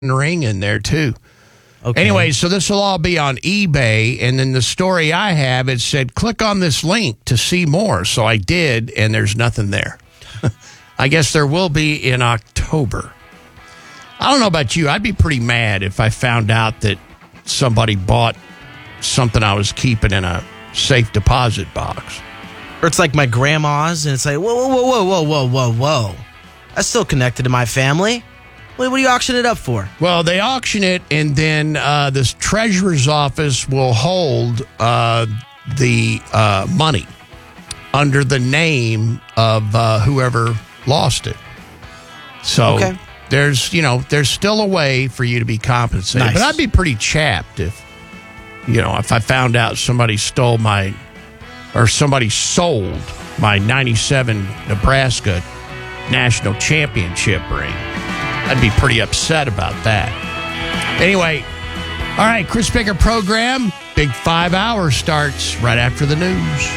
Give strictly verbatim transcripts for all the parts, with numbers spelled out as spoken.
ring in there, too. Okay. Anyway, so this will all be on eBay, and then the story I have, it said, click on this link to see more. So I did, and there's nothing there. I guess there will be in October. I don't know about you. I'd be pretty mad if I found out that somebody bought something I was keeping in a safe deposit box. Or it's like my grandma's, and it's like, whoa, whoa, whoa, whoa, whoa, whoa, whoa. That's still connected to my family. What, what do you auction it up for? Well, they auction it, and then uh, this treasurer's office will hold uh, the uh, money under the name of uh, whoever lost it. So Okay. there's, you know, there's still a way for you to be compensated. Nice. But I'd be pretty chapped if, you know, if I found out somebody stole my, or somebody sold my ninety-seven Nebraska national championship ring. I'd be pretty upset about that. Anyway, all right, Chris Baker program. Big five hours starts right after the news.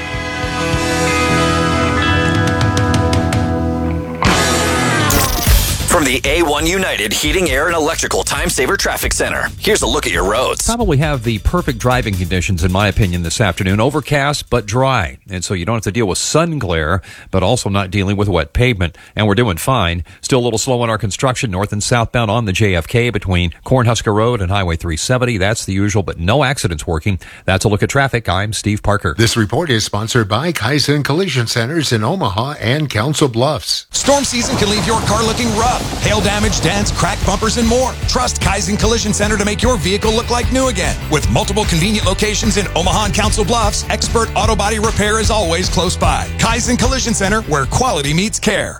From the A one United Heating, Air, and Electrical Time Saver Traffic Center, here's a look at your roads. Probably have the perfect driving conditions, in my opinion, this afternoon. Overcast, but dry. And so you don't have to deal with sun glare, but also not dealing with wet pavement. And we're doing fine. Still a little slow on our construction, north and southbound on the J F K between Cornhusker Road and Highway three seventy. That's the usual, but no accidents working. That's a look at traffic. I'm Steve Parker. This report is sponsored by Kaizen Collision Centers in Omaha and Council Bluffs. Storm season can leave your car looking rough. Hail damage, dents, cracked bumpers, and more. Trust Kaizen Collision Center to make your vehicle look like new again. With multiple convenient locations in Omaha and Council Bluffs, expert auto body repair is always close by. Kaizen Collision Center, where quality meets care.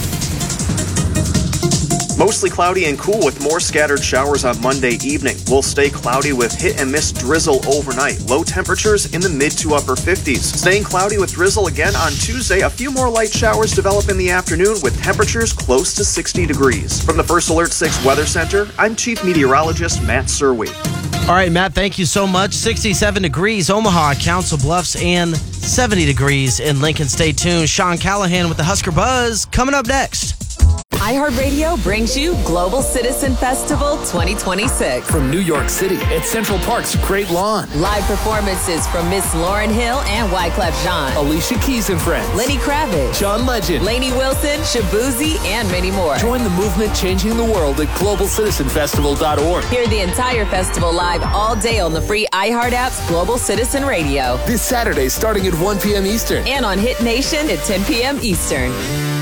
Mostly cloudy and cool with more scattered showers on Monday evening. We'll stay cloudy with hit and miss drizzle overnight. Low temperatures in the mid to upper fifties. Staying cloudy with drizzle again on Tuesday. A few more light showers develop in the afternoon with temperatures close to sixty degrees. From the First Alert six Weather Center, I'm Chief Meteorologist Matt Serwe. All right, Matt, thank you so much. sixty-seven degrees, Omaha, Council Bluffs, and seventy degrees in Lincoln. Stay tuned. Sean Callahan with the Husker Buzz coming up next. iHeartRadio brings you Global Citizen Festival twenty twenty-six. From New York City at Central Park's Great Lawn. Live performances from Miss Lauryn Hill and Wyclef Jean. Alicia Keys and Friends. Lenny Kravitz. John Legend. Lainey Wilson, Shabuzi, and many more. Join the movement changing the world at global citizen festival dot org. Hear the entire festival live all day on the free iHeart app's Global Citizen Radio. This Saturday starting at one p.m. Eastern. And on Hit Nation at ten p.m. Eastern.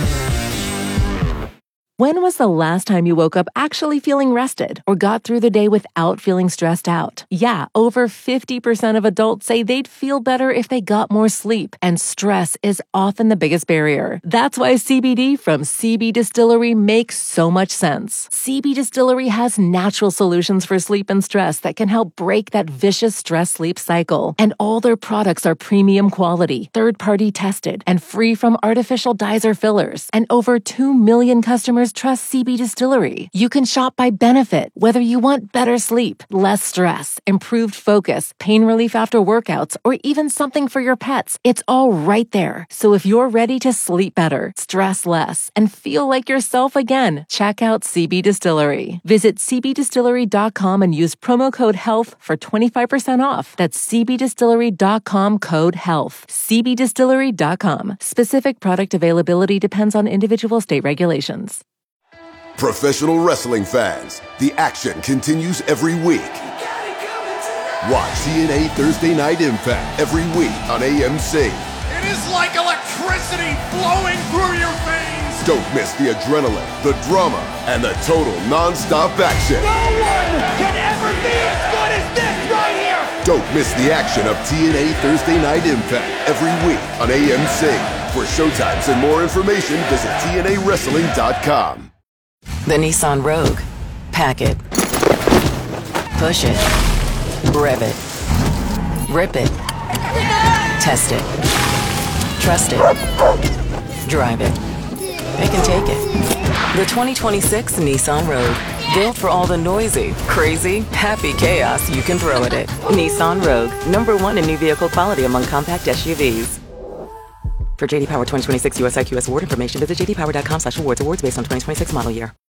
When was the last time you woke up actually feeling rested or got through the day without feeling stressed out? Yeah, over fifty percent of adults say they'd feel better if they got more sleep, and stress is often the biggest barrier. That's why C B D from C B Distillery makes so much sense. C B Distillery has natural solutions for sleep and stress that can help break that vicious stress-sleep cycle. And all their products are premium quality, third-party tested, and free from artificial dyes or fillers. And over two million customers trust C B Distillery. You can shop by benefit, whether you want better sleep, less stress, improved focus, pain relief after workouts, or even something for your pets. It's all right there. So if you're ready to sleep better, stress less, and feel like yourself again, check out C B Distillery. Visit c b distillery dot com and use promo code HEALTH for twenty-five percent off. That's c b distillery dot com code HEALTH. c b distillery dot com. Specific product availability depends on individual state regulations. Professional wrestling fans, the action continues every week. Watch T N A Thursday Night Impact every week on A M C. It is like electricity flowing through your veins. Don't miss the adrenaline, the drama, and the total non-stop action. No one can ever be as good as this right here. Don't miss the action of T N A Thursday Night Impact every week on A M C. For showtimes and more information, visit T N A wrestling dot com. The Nissan Rogue. Pack it. Push it. Rev it. Rip it. Test it. Trust it. Drive it. They can take it. The twenty twenty-six Nissan Rogue. Built for all the noisy, crazy, happy chaos you can throw at it. Nissan Rogue. Number one in new vehicle quality among compact S U Vs. For J D Power twenty twenty-six U S I Q S award information, visit j d power dot com slash awards. Awards based on twenty twenty-six model year.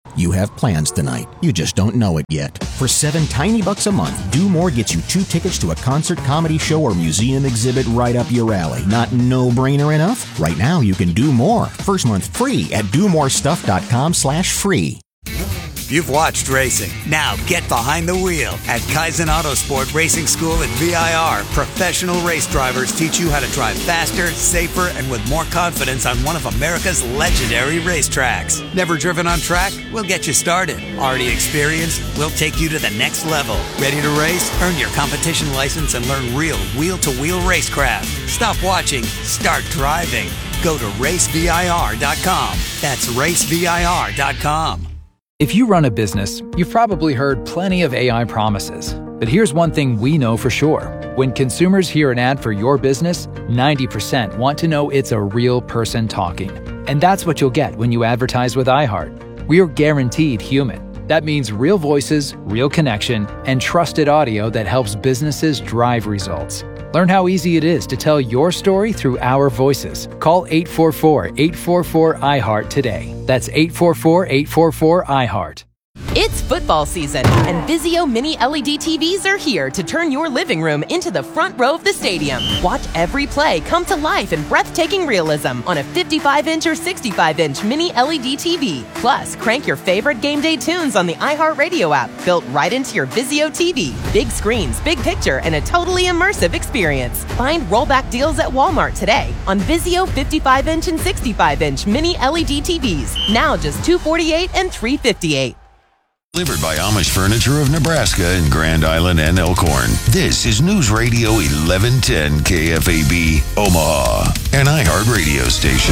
You have plans tonight. You just don't know it yet. For seven tiny bucks a month, Do More gets you two tickets to a concert, comedy show, or museum exhibit right up your alley. Not no-brainer enough? Right now, you can do more. First month free at do more stuff dot com slash free. You've watched racing. Now get behind the wheel. At Kaizen Autosport Racing School at V I R, professional race drivers teach you how to drive faster, safer, and with more confidence on one of America's legendary racetracks. Never driven on track? We'll get you started. Already experienced? We'll take you to the next level. Ready to race? Earn your competition license and learn real wheel-to-wheel racecraft. Stop watching. Start driving. Go to race V I R dot com. That's race V I R dot com. If you run a business, you've probably heard plenty of A I promises. But here's one thing we know for sure. When consumers hear an ad for your business, ninety percent want to know it's a real person talking. And that's what you'll get when you advertise with iHeart. We are guaranteed human. That means real voices, real connection, and trusted audio that helps businesses drive results. Learn how easy it is to tell your story through our voices. Call eight four four, eight four four, I heart today. That's eight four four, eight four four, I heart. It's football season, and Vizio Mini L E D T Vs are here to turn your living room into the front row of the stadium. Watch every play come to life in breathtaking realism on a fifty-five inch or sixty-five inch Mini L E D T V. Plus, crank your favorite game day tunes on the iHeartRadio app, built right into your Vizio T V. Big screens, big picture, and a totally immersive experience. Find rollback deals at Walmart today on Vizio fifty-five inch and sixty-five inch Mini L E D T Vs. Now just two hundred forty-eight dollars and three hundred fifty-eight dollars. Delivered by Amish Furniture of Nebraska in Grand Island and Elkhorn. This is News Radio eleven ten K F A B, Omaha, an iHeart radio station.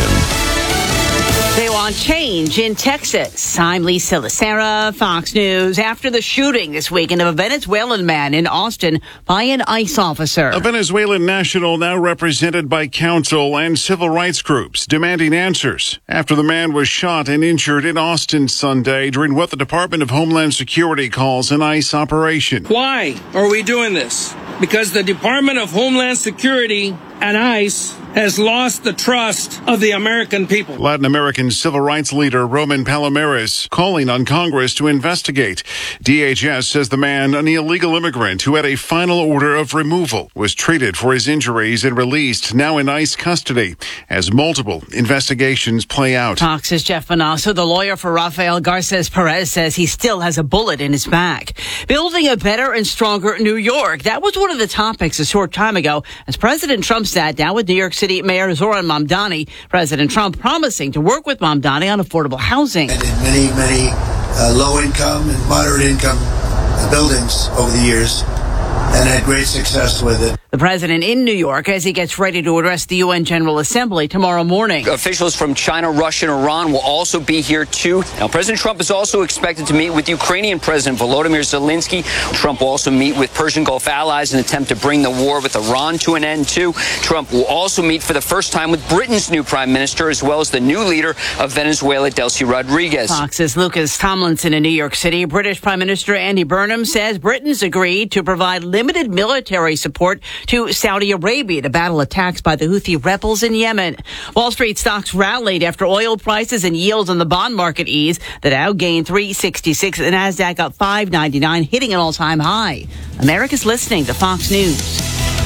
They want change in Texas. I'm Lisa Lacera, Fox News. After the shooting this weekend of a Venezuelan man in Austin by an ICE officer. A Venezuelan national now represented by counsel and civil rights groups demanding answers after the man was shot and injured in Austin Sunday during what the Department of Homeland Security calls an ICE operation. Why are we doing this? Because the Department of Homeland Security and ICE has lost the trust of the American people. Latin American civil rights leader Roman Palomares calling on Congress to investigate. D H S says the man, an illegal immigrant who had a final order of removal, was treated for his injuries and released, now in ICE custody, as multiple investigations play out. Fox's Jeff Bonasso, the lawyer for Rafael Garces Perez, says he still has a bullet in his back. Building a better and stronger New York. That was one of the topics a short time ago as President Trump sat down with New York City Mayor Zoran Mamdani. President Trump promising to work with Mamdani on affordable housing. And in many, many uh, low-income and moderate-income uh, buildings over the years, and had great success with it. The president in New York as he gets ready to address the U N General Assembly tomorrow morning. Officials from China, Russia, and Iran will also be here, too. Now, President Trump is also expected to meet with Ukrainian President Volodymyr Zelensky. Trump will also meet with Persian Gulf allies in an attempt to bring the war with Iran to an end, too. Trump will also meet for the first time with Britain's new prime minister, as well as the new leader of Venezuela, Delcy Rodriguez. Fox's Lucas Tomlinson in New York City. British Prime Minister Andy Burnham says Britain's agreed to provide limited military support to Saudi Arabia to battle attacks by the Houthi rebels in Yemen. Wall Street stocks rallied after oil prices and yields on the bond market eased. The Dow gained three sixty-six, the Nasdaq up five ninety-nine, hitting an all-time high. America's listening to Fox News.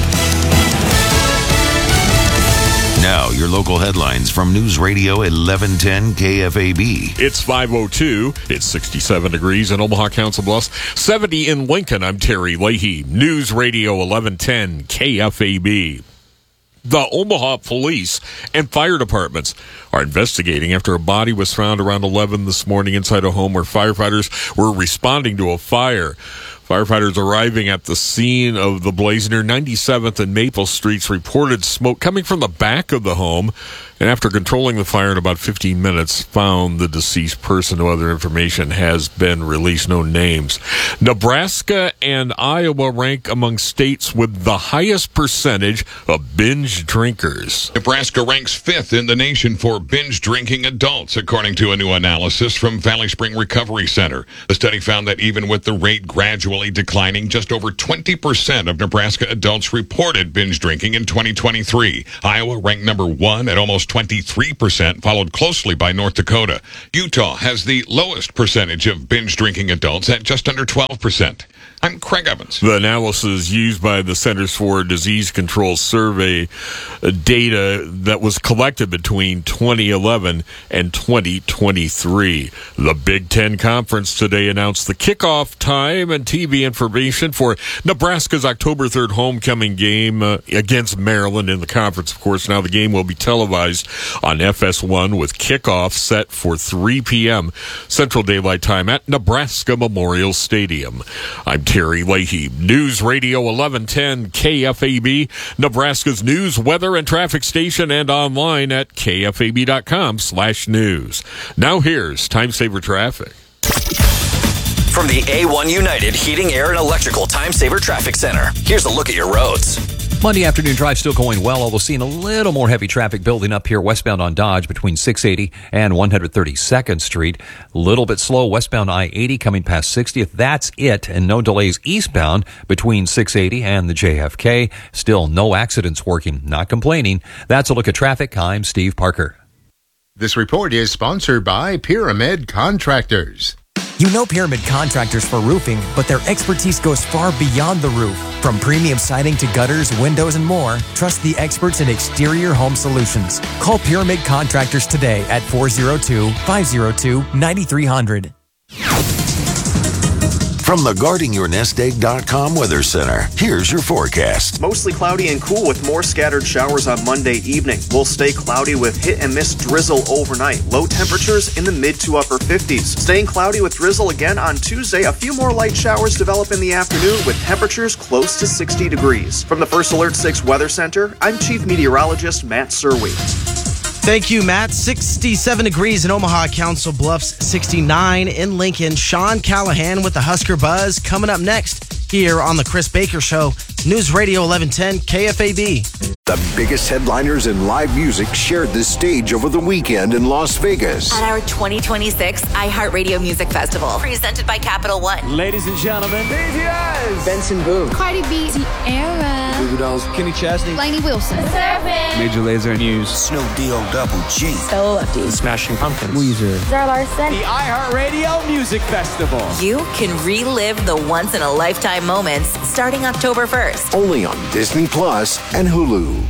Now, your local headlines from News Radio eleven ten K F A B. It's five oh two. It's sixty-seven degrees in Omaha, Council Bluffs. seventy in Lincoln. I'm Terry Leahy. News Radio eleven ten K F A B. The Omaha Police and Fire Departments are investigating after a body was found around eleven this morning inside a home where firefighters were responding to a fire. Firefighters arriving at the scene of the blaze near ninety-seventh and Maple Streets reported smoke coming from the back of the home, and after controlling the fire in about fifteen minutes, found the deceased person. No other information has been released, no names. Nebraska and Iowa rank among states with the highest percentage of binge drinkers. Nebraska ranks fifth in the nation for binge drinking adults, according to a new analysis from Valley Spring Recovery Center. The study found that even with the rate gradually steadily declining. Just over twenty percent of Nebraska adults reported binge drinking in twenty twenty-three. Iowa ranked number one at almost twenty-three percent, followed closely by North Dakota. Utah has the lowest percentage of binge drinking adults at just under twelve percent. I'm Craig Evans. The analysis used by the Centers for Disease Control survey data that was collected between twenty eleven and twenty twenty-three. The Big Ten Conference today announced the kickoff time and T V information for Nebraska's October third homecoming game uh, against Maryland in the conference. Of course, now the game will be televised on F S one with kickoff set for three p.m. Central Daylight Time at Nebraska Memorial Stadium. I'm Terry Leahy, News Radio eleven ten K F A B, Nebraska's news, weather, and traffic station, and online at K F A B dot com slash news. Now here's Time Saver Traffic. From the A one United Heating, Air, and Electrical Time Saver Traffic Center, here's a look at your roads. Monday afternoon drive still going well, although seeing a little more heavy traffic building up here westbound on Dodge between six eighty and one thirty-second Street. A little bit slow westbound I eighty coming past sixtieth. That's it, and no delays eastbound between six eighty and the J F K. Still no accidents working. Not complaining. That's a look at traffic. I'm Steve Parker. This report is sponsored by Pyramid Contractors. You know Pyramid Contractors for roofing, but their expertise goes far beyond the roof. From premium siding to gutters, windows, and more, trust the experts in exterior home solutions. Call Pyramid Contractors today at four oh two, five oh two, nine three hundred. From the guarding your nest egg dot com Weather Center, here's your forecast. Mostly cloudy and cool with more scattered showers on Monday evening. We'll stay cloudy with hit and miss drizzle overnight. Low temperatures in the mid to upper fifties. Staying cloudy with drizzle again on Tuesday. A few more light showers develop in the afternoon with temperatures close to sixty degrees. From the First Alert six Weather Center, I'm Chief Meteorologist Matt Serwe. Thank you, Matt. sixty-seven degrees in Omaha, Council Bluffs, sixty-nine in Lincoln. Sean Callahan with the Husker Buzz coming up next here on the Chris Baker Show. News Radio eleven ten K F A B. The biggest headliners in live music shared the stage over the weekend in Las Vegas. At our twenty twenty-six iHeartRadio Music Festival, presented by Capital One. Ladies and gentlemen, B T S, Benson Boone, Cardi B, Sierra, Goo Goo Dolls, Kenny Chesney, Lainey Wilson, Surfing, Major Lazer News, Snoop D-O Double G, Stella Lefty, Smashing Pumpkins, Weezer, Zara Larson. The iHeartRadio Music Festival. You can relive the once-in-a-lifetime moments starting October first. Only on Disney Plus and Hulu.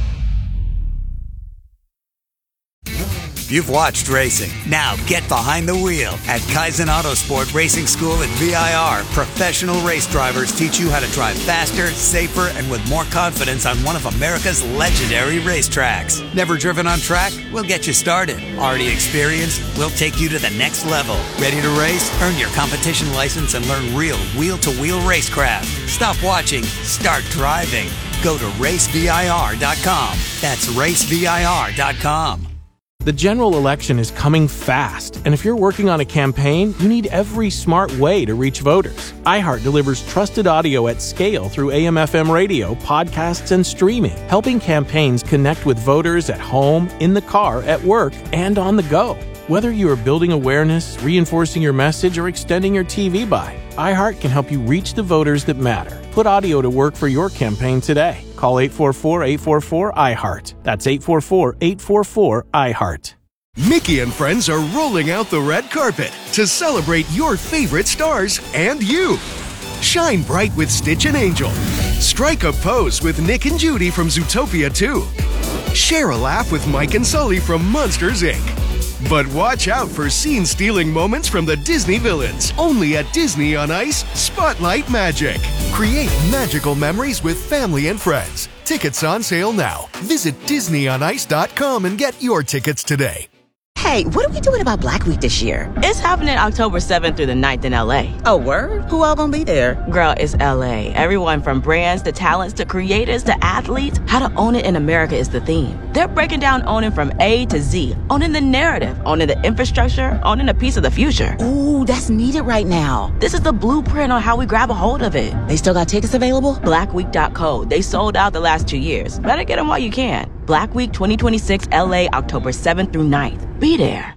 You've watched racing. Now get behind the wheel. At Kaizen Autosport Racing School at V I R, professional race drivers teach you how to drive faster, safer, and with more confidence on one of America's legendary racetracks. Never driven on track? We'll get you started. Already experienced? We'll take you to the next level. Ready to race? Earn your competition license and learn real wheel-to-wheel racecraft. Stop watching. Start driving. Go to race V I R dot com. That's race V I R dot com. The general election is coming fast, and if you're working on a campaign, you need every smart way to reach voters. iHeart delivers trusted audio at scale through A M F M radio, podcasts, and streaming, helping campaigns connect with voters at home, in the car, at work, and on the go. Whether you are building awareness, reinforcing your message, or extending your T V buy, iHeart can help you reach the voters that matter. Put audio to work for your campaign today. Call eight four four, eight four four, I heart. That's eight four four, eight four four, I heart. Mickey and friends are rolling out the red carpet to celebrate your favorite stars and you. Shine bright with Stitch and Angel. Strike a pose with Nick and Judy from Zootopia two. Share a laugh with Mike and Sully from Monsters, Incorporated. But watch out for scene-stealing moments from the Disney villains. Only at Disney on Ice, Spotlight Magic. Create magical memories with family and friends. Tickets on sale now. Visit Disney on Ice dot com and get your tickets today. Hey, what are we doing about Black Week this year? It's happening October seventh through the ninth in L A. Oh, word? Who all gonna be there? Girl, it's L A. Everyone from brands to talents to creators to athletes. How to own it in America is the theme. They're breaking down owning from A to Z. Owning the narrative, owning the infrastructure, owning a piece of the future. Ooh, that's needed right now. This is the blueprint on how we grab a hold of it. They still got tickets available? black week dot co. They sold out the last two years. Better get them while you can. Black Week twenty twenty-six L A, October seventh through ninth. Be there.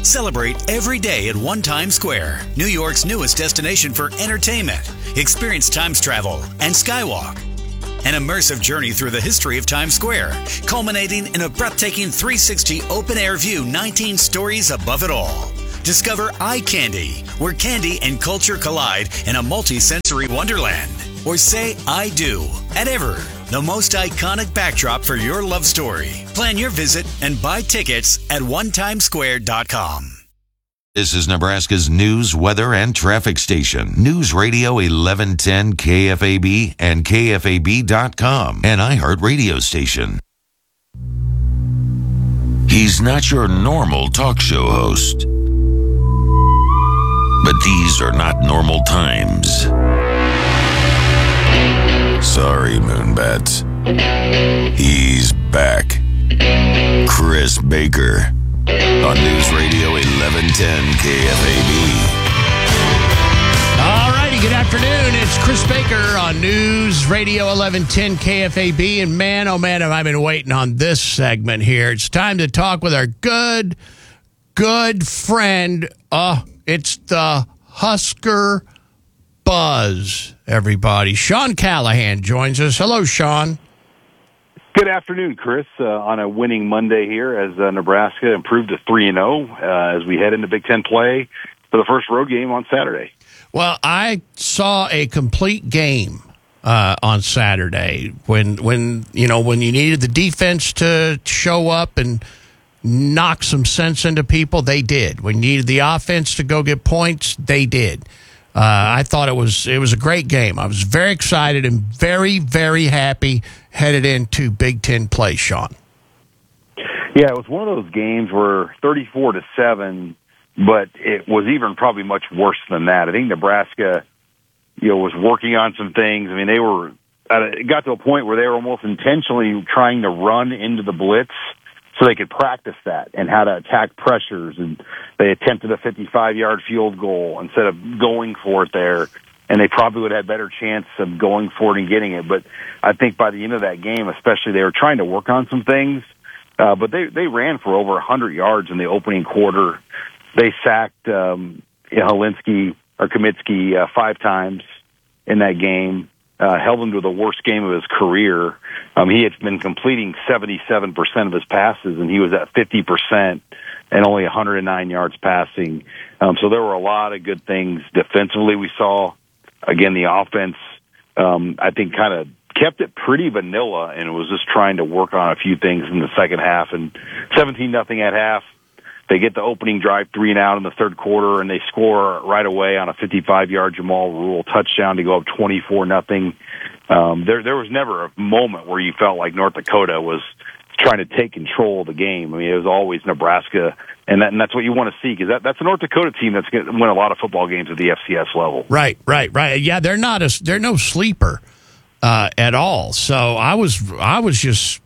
Celebrate every day at One Times Square, New York's newest destination for entertainment. Experience Times travel and Skywalk. An immersive journey through the history of Times Square, culminating in a breathtaking three sixty open-air view nineteen stories above it all. Discover Eye Candy, where candy and culture collide in a multi-sensory wonderland. Or say I do at Ever, the most iconic backdrop for your love story. Plan your visit and buy tickets at one times square dot com. This is Nebraska's news, weather, and traffic station. News Radio eleven ten K F A B and K F A B dot com, an iHeart radio station. He's not your normal talk show host. But these are not normal times. Sorry, Moonbats. He's back. Chris Baker on News Radio eleven ten K F A B. All righty, good afternoon. It's Chris Baker on News Radio eleven ten K F A B. And man, oh man, have I been waiting on this segment here. It's time to talk with our good, good friend. Uh, it's the Husker Buzz, everybody. Sean Callahan joins us. Hello, Sean. Good afternoon, Chris. Uh, on a winning Monday here as uh, Nebraska improved to three and oh uh, as we head into Big Ten play for the first road game on Saturday. Well, I saw a complete game uh, on Saturday when, when you know, when you needed the defense to show up and knock some sense into people, they did. When you needed the offense to go get points, they did. Uh, I thought it was it was a great game. I was very excited and very, very happy headed into Big Ten play, Sean. Yeah, it was one of those games where thirty-four to seven, but it was even probably much worse than that. I think Nebraska, you know, was working on some things. I mean, they were at a, it got to a point where they were almost intentionally trying to run into the blitz so they could practice that and how to attack pressures. And they attempted a fifty-five-yard field goal instead of going for it there, and they probably would have had better chance of going for it and getting it. But I think by the end of that game, especially, they were trying to work on some things. Uh, but they, they ran for over one hundred yards in the opening quarter. They sacked um, Helinski or Kamitsky uh, five times in that game. Uh, held him to the worst game of his career. Um, he had been completing seventy-seven percent of his passes, and he was at fifty percent and only one hundred nine yards passing. Um, so there were a lot of good things defensively we saw. Again, the offense, um, I think, kind of kept it pretty vanilla and was just trying to work on a few things in the second half. And seventeen nothing at half. They get the opening drive three and out in the third quarter, and they score right away on a fifty-five-yard Jamal Rule touchdown to go up twenty-four nothing. Um, there, there was never a moment where you felt like North Dakota was trying to take control of the game. I mean, it was always Nebraska, and, that, and that's what you want to see, because that, that's a North Dakota team that's going to win a lot of football games at the F C S level. Right, right, right. Yeah, they're not a, they're no sleeper uh, at all. So I was, I was just,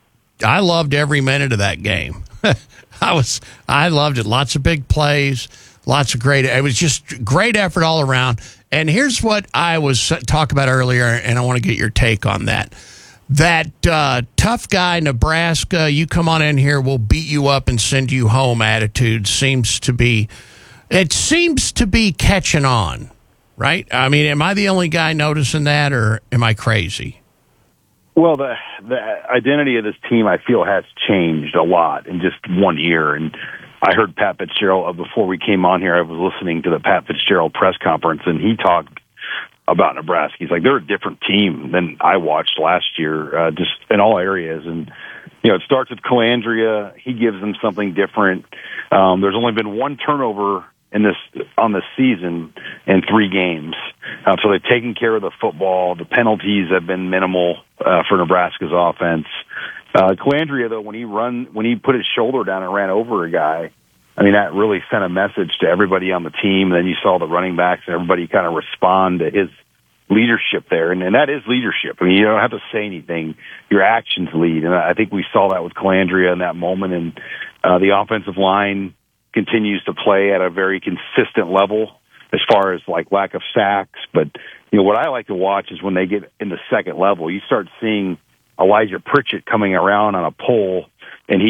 I loved every minute of that game. I was, I loved it. Lots of big plays, lots of great. It was just great effort all around. And here's what I was talking about earlier, and I want to get your take on that. That uh, tough guy Nebraska, you come on in here, we'll beat you up and send you home attitude seems to be, it seems to be catching on, right? I mean, am I the only guy noticing that, or am I crazy? Well, the the identity of this team, I feel, has changed a lot in just one year. And I heard Pat Fitzgerald, before we came on here, I was listening to the Pat Fitzgerald press conference, and he talked about Nebraska. He's like, they're a different team than I watched last year, uh, just in all areas. And, you know, it starts with Calandria. He gives them something different. Um, there's only been one turnover in this on this season in three games. Uh, so they've taken care of the football. The penalties have been minimal uh, for Nebraska's offense. Uh, Calandria, though, when he run, when he put his shoulder down and ran over a guy, I mean, that really sent a message to everybody on the team. And then you saw the running backs and everybody kind of respond to his leadership there. And, and that is leadership. I mean, you don't have to say anything. Your actions lead. And I think we saw that with Calandria in that moment. And uh, the offensive line continues to play at a very consistent level as far as like lack of sacks. But, you know, what I like to watch is when they get in the second level, you start seeing Elijah Pritchett coming around on a pole, and he's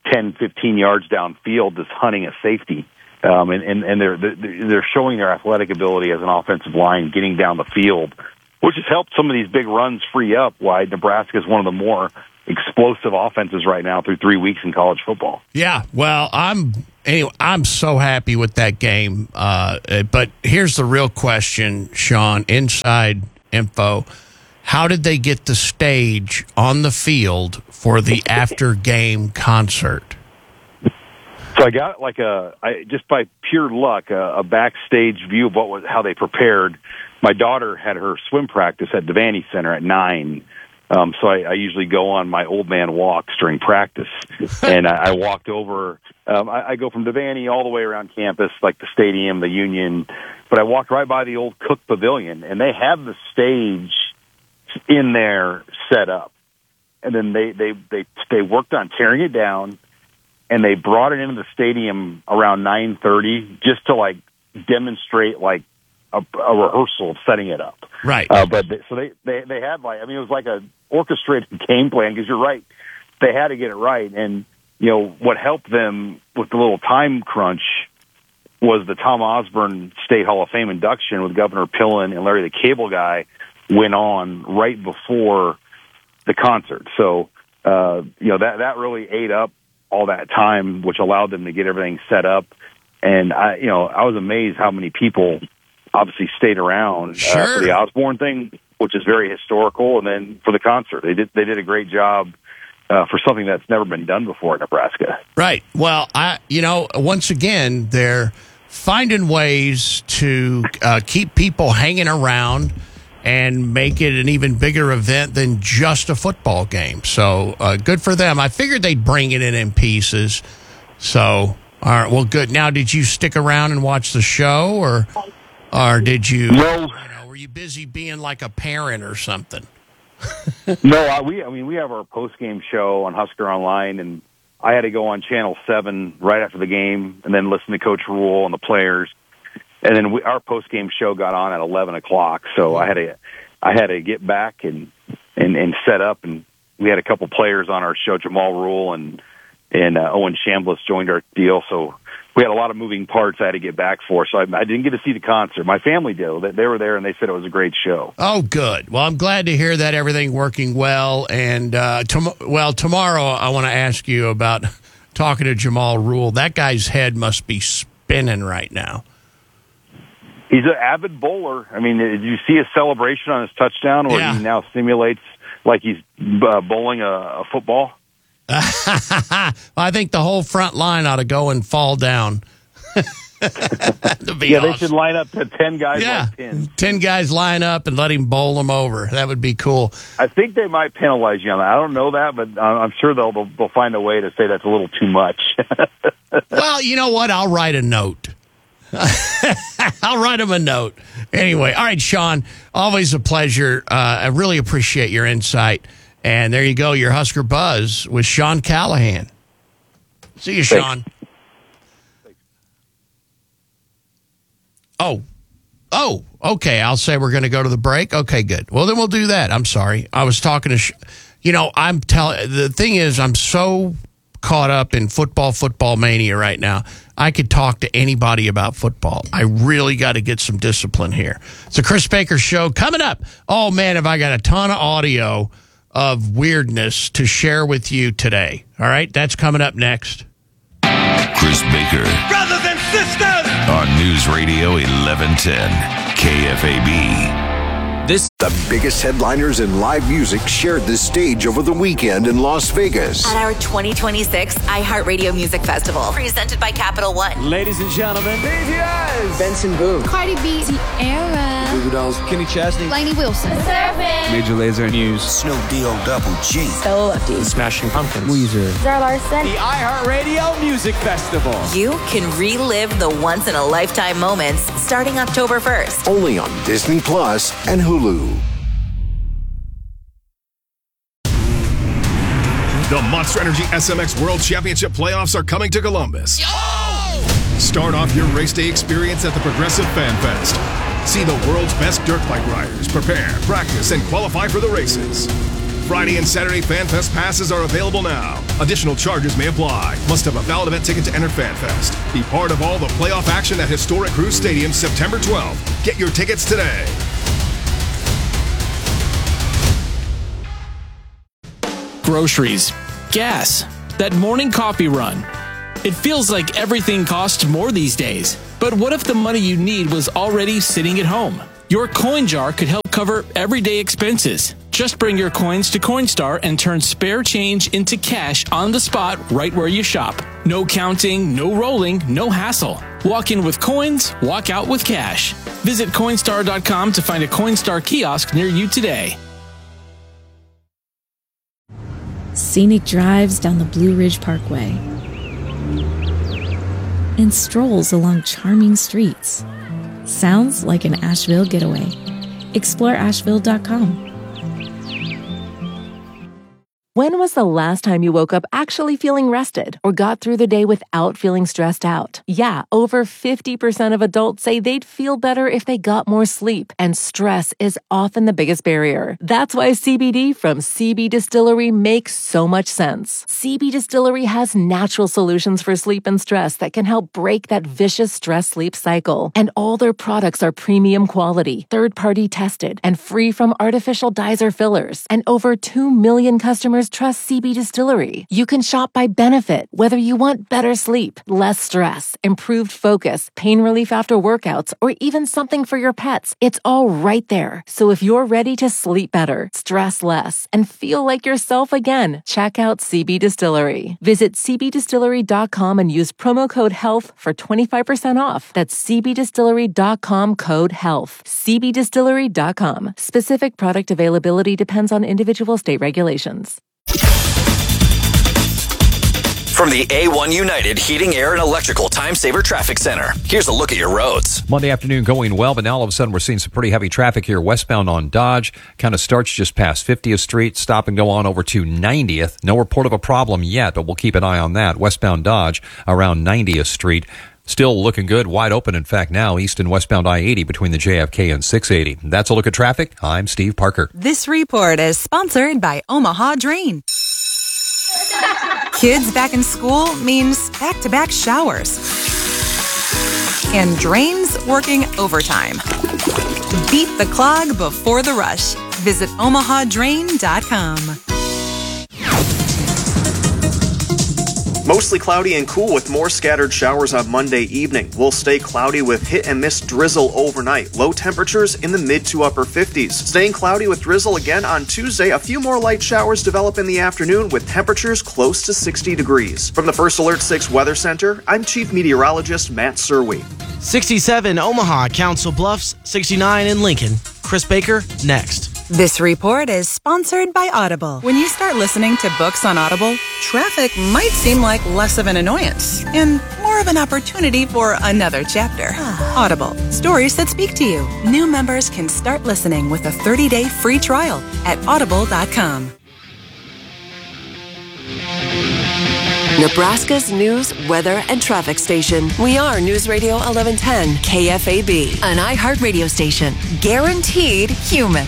ten, fifteen yards downfield just hunting a safety. Um, and, and, and they're, they're showing their athletic ability as an offensive line, getting down the field, which has helped some of these big runs free up, why Nebraska is one of the more explosive offenses right now through three weeks in college football. Yeah, well, I'm anyway. I'm so happy with that game. Uh, but here's the real question, Sean. Inside info: how did they get the stage on the field for the after game concert? So I got like a I, just by pure luck a, a backstage view of what was how they prepared. My daughter had her swim practice at Devaney Center at nine. Um, so I, I usually go on my old man walks during practice, and I, I walked over. Um, I, I go from Devaney all the way around campus, like the stadium, the Union, but I walked right by the old Cook Pavilion, and they have the stage in there set up, and then they they they they worked on tearing it down, and they brought it into the stadium around nine thirty just to like demonstrate like a, a rehearsal of setting it up. Right. Uh, but they, so they, they, they had like, I mean, it was like a orchestrated game plan because you're right. They had to get it right. And, you know, what helped them with the little time crunch was the Tom Osborne State Hall of Fame induction with Governor Pillen and Larry the Cable Guy went on right before the concert. So, uh, you know, that, that really ate up all that time, which allowed them to get everything set up. And I, you know, I was amazed how many people obviously stayed around sure. uh, for the Osborne thing, which is very historical, and then for the concert. They did they did a great job uh, for something that's never been done before in Nebraska. Right. Well, I you know, once again, they're finding ways to uh, keep people hanging around and make it an even bigger event than just a football game. So uh, good for them. I figured they'd bring it in in pieces. So, all right, well, good. Now, did you stick around and watch the show, or... Or did you, no. you know, were you busy being like a parent or something? no, I, we, I mean, we have our post-game show on Husker Online, and I had to go on Channel seven right after the game and then listen to Coach Rule and the players. And then we, our post-game show got on at eleven o'clock, so I had to I had to get back and, and, and set up, and we had a couple players on our show, Jamal Rule and, and uh, Owen Chambliss joined our deal, so we had a lot of moving parts I had to get back for, so I, I didn't get to see the concert. My family did. They, they were there, and they said it was a great show. Oh, good. Well, I'm glad to hear that everything working well. And, uh, tom- well, tomorrow I want to ask you about talking to Jamal Rule. That guy's head must be spinning right now. He's an avid bowler. I mean, did you see his celebration on his touchdown where yeah. he now simulates like he's uh, bowling a, a football? I think the whole front line ought to go and fall down. to be yeah, awesome. They should line up to ten guys yeah. like pins. ten guys line up and let him bowl them over. That would be cool. I think they might penalize you on that. I don't know that, but I'm sure they'll, they'll, they'll find a way to say that's a little too much. Well, you know what? I'll write a note. I'll write him a note. Anyway, all right, Sean, always a pleasure. Uh, I really appreciate your insight. And there you go, your Husker Buzz with Sean Callahan. See you, Sean. Thanks. Oh, oh, okay. I'll say we're going to go to the break. Okay, good. Well, then we'll do that. I'm sorry. I was talking to, Sh- you know, I'm telling, the thing is, I'm so caught up in football, football mania right now. I could talk to anybody about football. I really got to get some discipline here. It's the Chris Baker Show coming up. Oh, man, have I got a ton of audio of weirdness to share with you today. All right, that's coming up next. Chris Baker. Brothers and sisters! On News Radio eleven ten, K F A B. This the biggest headliners in live music shared this stage over the weekend in Las Vegas. At our twenty twenty-six iHeartRadio Music Festival, presented by Capital One. Ladies and gentlemen, B T S, Benson Boone, Cardi B, Tierra, Goo Goo Dolls, Kenny Chesney, Lainey Wilson, Surfing, Major Lazer News, Snoop D-O Double G, Stella Lefty, Smashing Pumpkins, Weezer, Zara Larson. The iHeartRadio Music Festival. You can relive the once-in-a-lifetime moments starting October first. Only on Disney Plus and Hulu. The Monster Energy S M X World Championship playoffs are coming to Columbus. Yo! Start off your race day experience at the Progressive Fan Fest. See the world's best dirt bike riders prepare, practice, and qualify for the races. Friday and Saturday FanFest passes are available now. Additional charges may apply. Must have a valid event ticket to enter FanFest. Be part of all the playoff action at historic Cruise Stadium September twelfth. Get your tickets today. Groceries, gas, that morning coffee run. It feels like everything costs more these days. But what if the money you need was already sitting at home? Your coin jar could help cover everyday expenses. Just bring your coins to Coinstar and turn spare change into cash on the spot right where you shop. No counting, no rolling, no hassle. Walk in with coins, walk out with cash. Visit Coinstar dot com to find a Coinstar kiosk near you today. Scenic drives down the Blue Ridge Parkway and strolls along charming streets. Sounds like an Asheville getaway. Explore Asheville dot com. When was the last time you woke up actually feeling rested or got through the day without feeling stressed out? Yeah, over fifty percent of adults say they'd feel better if they got more sleep, and stress is often the biggest barrier. That's why C B D from C B Distillery makes so much sense. C B Distillery has natural solutions for sleep and stress that can help break that vicious stress-sleep cycle. And all their products are premium quality, third-party tested, and free from artificial dyes or fillers. And over two million customers trust C B Distillery. You can shop by benefit, whether you want better sleep, less stress, improved focus, pain relief after workouts, or even something for your pets. It's all right there. So if you're ready to sleep better, stress less, and feel like yourself again, check out C B Distillery. Visit C B Distillery dot com and use promo code HEALTH for twenty-five percent off. That's C B Distillery dot com code HEALTH. C B Distillery dot com. Specific product availability depends on individual state regulations. From the A one United Heating, Air, and Electrical Time Saver Traffic Center, here's a look at your roads. Monday afternoon going well, but now all of a sudden we're seeing some pretty heavy traffic here westbound on Dodge. Kind of starts just past fiftieth Street, stop and go on over to ninetieth. No report of a problem yet, but we'll keep an eye on that. Westbound Dodge around ninetieth Street. Still looking good, wide open, in fact, now, east and westbound I eighty between the J F K and six eighty. That's a look at traffic. I'm Steve Parker. This report is sponsored by Omaha Drain. Kids back in school means back-to-back showers. And drains working overtime. Beat the clog before the rush. Visit Omaha Drain dot com. Mostly cloudy and cool with more scattered showers on Monday evening. We'll stay cloudy with hit and miss drizzle overnight. Low temperatures in the mid to upper fifties. Staying cloudy with drizzle again on Tuesday. A few more light showers develop in the afternoon with temperatures close to sixty degrees. From the First Alert six Weather Center, I'm Chief Meteorologist Matt Serwy. sixty-seven Omaha, Council Bluffs, sixty-nine in Lincoln. Chris Baker, next. This report is sponsored by Audible. When you start listening to books on Audible, traffic might seem like less of an annoyance and more of an opportunity for another chapter. Audible, stories that speak to you. New members can start listening with a thirty-day free trial at audible dot com. Nebraska's news, weather, and traffic station. We are News Radio eleven ten K F A B, an iHeartRadio station. Guaranteed human.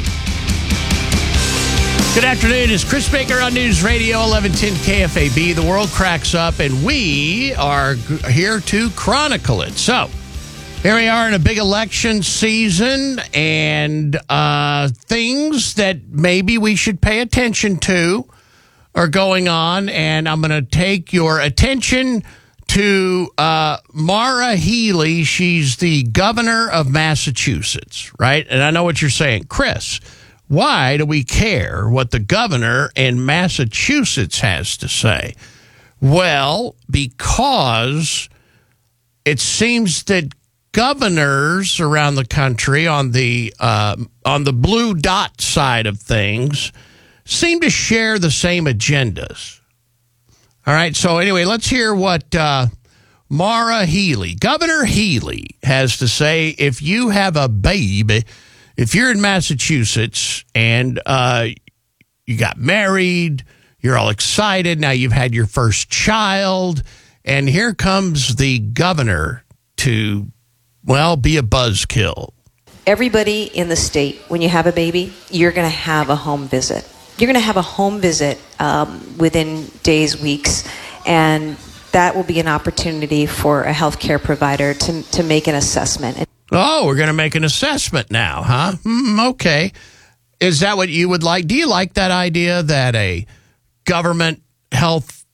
Good afternoon. It's Chris Baker on News Radio eleven ten K F A B. The world cracks up, and we are g- here to chronicle it. So, here we are in a big election season, and uh, things that maybe we should pay attention to are going on, and I'm going to take your attention to uh, Maura Healey. She's the governor of Massachusetts, right? And I know what you're saying. Chris, why do we care what the governor in Massachusetts has to say? Well, because it seems that governors around the country on the uh, on the blue dot side of things seem to share the same agendas. All right, so anyway, let's hear what uh, Maura Healey, Governor Healey, has to say. If you have a baby, if you're in Massachusetts and uh, you got married, you're all excited, now you've had your first child, and here comes the governor to, well, be a buzzkill. Everybody in the state, when you have a baby, you're going to have a home visit. You're going to have a home visit um, within days, weeks, and that will be an opportunity for a healthcare provider to, to make an assessment. Oh, we're going to make an assessment now, huh? Mm, okay. Is that what you would like? Do you like that idea that a government health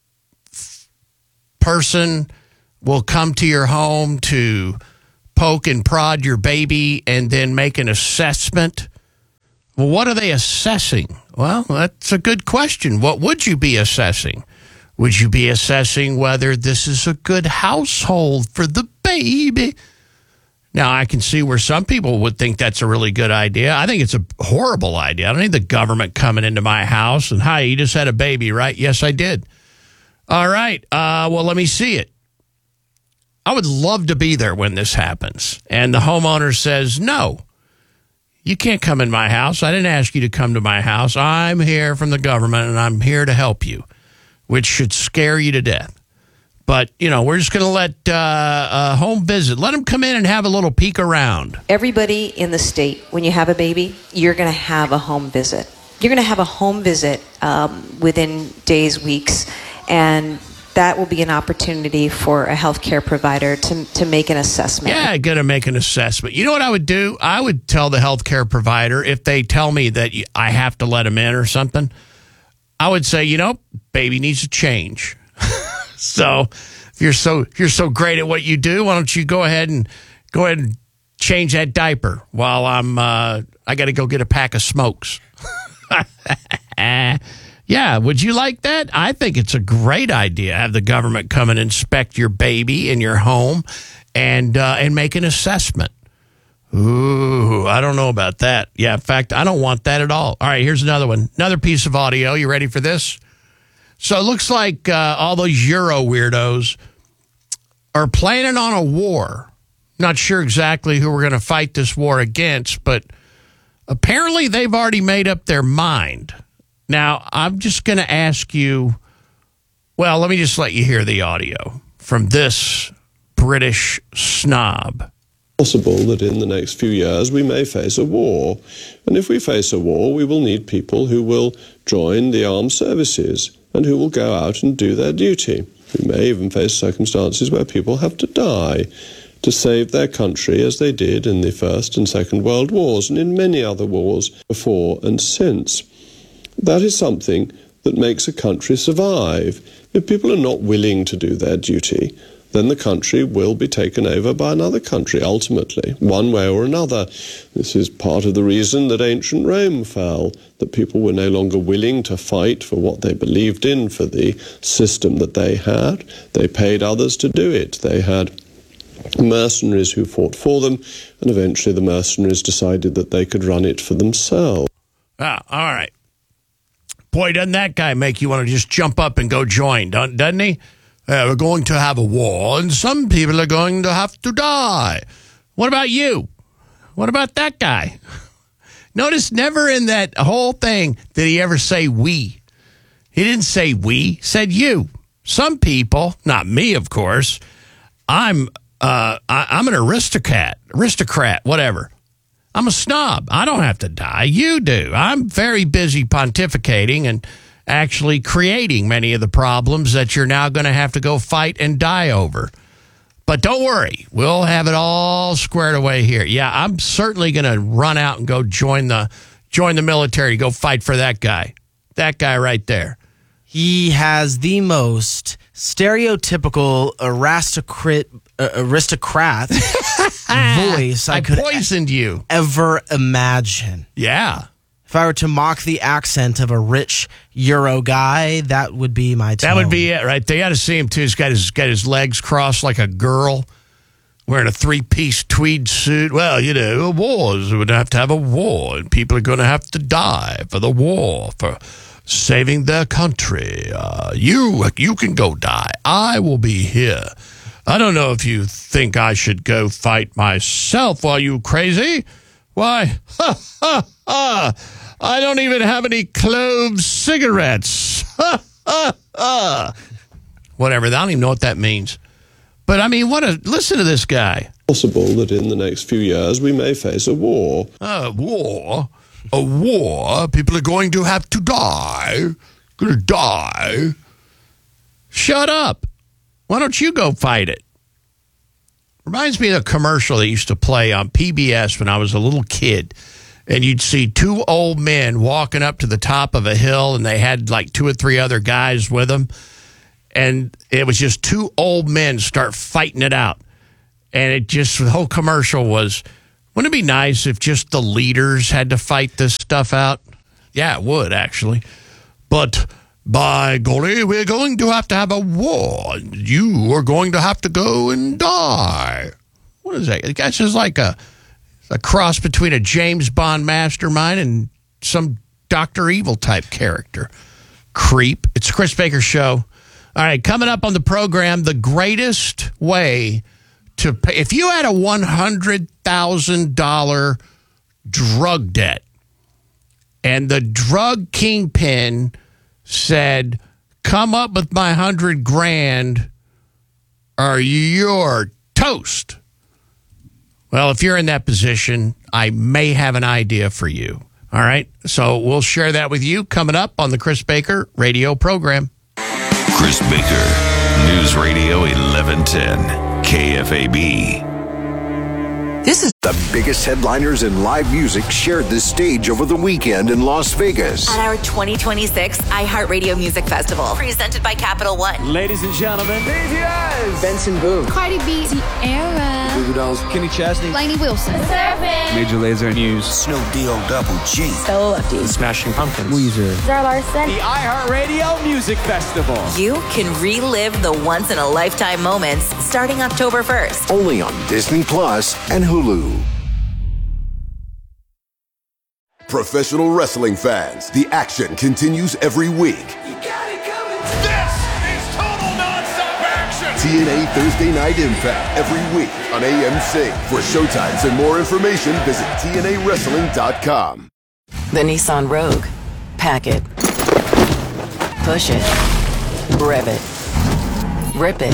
person will come to your home to poke and prod your baby and then make an assessment? Well, what are they assessing? Well, that's a good question. What would you be assessing? Would you be assessing whether this is a good household for the baby? Now, I can see where some people would think that's a really good idea. I think it's a horrible idea. I don't need the government coming into my house and, hi, you just had a baby, right? Yes, I did. All right. Uh, well, let me see it. I would love to be there when this happens. And the homeowner says, no, you can't come in my house. I didn't ask you to come to my house. I'm here from the government, and I'm here to help you, which should scare you to death. But, you know, we're just going to let uh, a home visit. Let them come in and have a little peek around. Everybody in the state, when you have a baby, you're going to have a home visit. You're going to have a home visit um, within days, weeks, and that will be an opportunity for a healthcare provider to, to make an assessment. Yeah, going to make an assessment. You know what I would do? I would tell the healthcare provider, if they tell me that I have to let them in or something, I would say, you know, baby needs a change. So if you're so if you're so great at what you do, why don't you go ahead and go ahead and change that diaper while I'm uh, I got to go get a pack of smokes. Yeah, would you like that? I think it's a great idea. Have the government come and inspect your baby in your home and uh, and make an assessment. Ooh, I don't know about that. Yeah, in fact, I don't want that at all. All right, here's another one. Another piece of audio. You ready for this? So it looks like uh, all those Euro weirdos are planning on a war. Not sure exactly who we're going to fight this war against, but apparently they've already made up their mind. Now, I'm just going to ask you, well, let me just let you hear the audio from this British snob. Possible that in the next few years we may face a war. And if we face a war, we will need people who will join the armed services and who will go out and do their duty. We may even face circumstances where people have to die to save their country, as they did in the First and Second World Wars and in many other wars before and since. That is something that makes a country survive. If people are not willing to do their duty, then the country will be taken over by another country, ultimately, one way or another. This is part of the reason that ancient Rome fell, that people were no longer willing to fight for what they believed in, for the system that they had. They paid others to do it. They had mercenaries who fought for them, and eventually the mercenaries decided that they could run it for themselves. Ah, all right. Boy, doesn't that guy make you want to just jump up and go join, doesn't he? Uh, we're going to have a war, and some people are going to have to die. What about you? What about that guy? Notice never in that whole thing did he ever say we. He didn't say we, he said you. Some people, not me, of course, I'm uh, I, I'm an aristocrat, aristocrat, whatever. I'm a snob. I don't have to die. You do. I'm very busy pontificating and actually creating many of the problems that you're now going to have to go fight and die over. But don't worry. We'll have it all squared away here. Yeah, I'm certainly going to run out and go join the join the military, go fight for that guy. That guy right there. He has the most stereotypical aristocrat uh, aristocrat voice I, I could poisoned e- you. ever imagine. Yeah. If I were to mock the accent of a rich Euro guy, that would be my tone. That would be it, right? They got to see him, too. He's got his, got his legs crossed like a girl, wearing a three-piece tweed suit. Well, you know, wars, we would have to have a war, and people are going to have to die for the war, for saving their country. Uh, you, you can go die. I will be here. I don't know if you think I should go fight myself. Are you crazy? Why, ha, ha, ha. I don't even have any clove cigarettes. Ha, ha, ha. Whatever. I don't even know what that means. But I mean, what a listen to this guy. Possible that in the next few years we may face a war. A war? A war? People are going to have to die. Going to die. Shut up. Why don't you go fight it? Reminds me of a commercial that used to play on P B S when I was a little kid. And you'd see two old men walking up to the top of a hill, and they had like two or three other guys with them. And it was just two old men start fighting it out. And it just, the whole commercial was, wouldn't it be nice if just the leaders had to fight this stuff out? Yeah, it would, actually. But by golly, we're going to have to have a war. You are going to have to go and die. What is that? That's just like a, a cross between a James Bond mastermind and some Doctor Evil type character. Creep. It's the Chris Baker Show. All right, coming up on the program, the greatest way to pay. If you had a one hundred thousand dollars drug debt and the drug kingpin said, come up with my hundred grand or you're toast. Well, if you're in that position, I may have an idea for you. All right, so we'll share that with you coming up on the Chris Baker radio program. Chris Baker, News Radio eleven ten, K F A B. This is the biggest headliners in live music shared this stage over the weekend in Las Vegas. At our twenty twenty-six iHeartRadio Music Festival, presented by Capital One. Ladies and gentlemen, B T S, Benson Boone, Cardi B, Tierra, Goo Dolls, Kenny Chesney, Lainey Wilson, Surfing, Major Lazer News, Snoop D O Double G, Stella Lefty, Smashing Pumpkins, Weezer, Zara Larson. The iHeartRadio Music Festival. You can relive the once-in-a-lifetime moments starting October first. Only on Disney Plus and Hulu. Professional wrestling fans, the action continues every week. This is total nonstop action. T N A Thursday Night Impact every week on A M C. For showtimes and more information, visit T N A wrestling dot com. The Nissan Rogue. Pack it. Push it. Rev it. Rip it.